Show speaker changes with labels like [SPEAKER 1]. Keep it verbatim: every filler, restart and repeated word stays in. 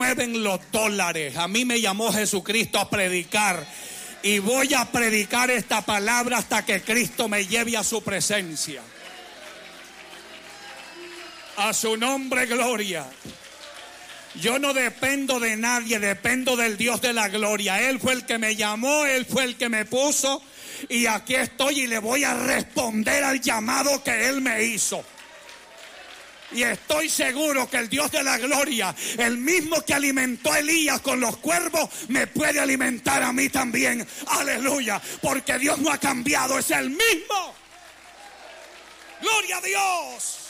[SPEAKER 1] mueven los dólares. A mí me llamó Jesucristo a predicar. Y voy a predicar esta palabra hasta que Cristo me lleve a su presencia. A su nombre, gloria. Yo no dependo de nadie, dependo del Dios de la gloria. Él fue el que me llamó, Él fue el que me puso. Y aquí estoy y le voy a responder al llamado que Él me hizo. Y estoy seguro que el Dios de la gloria, el mismo que alimentó a Elías con los cuervos, me puede alimentar a mí también. Aleluya. Porque Dios no ha cambiado, es el mismo. Gloria a Dios.